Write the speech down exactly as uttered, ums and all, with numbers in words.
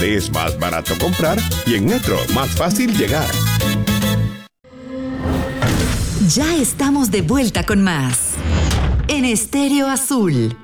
donde es más barato comprar y en Metro más fácil llegar. Ya estamos de vuelta con más en Estéreo Azul.